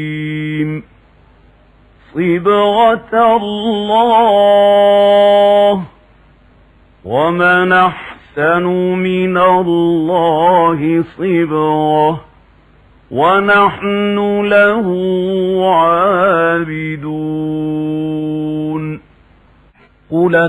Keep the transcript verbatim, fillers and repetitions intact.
صبغة الله ومن أحسن من الله صبغة ونحن له عابدون. قل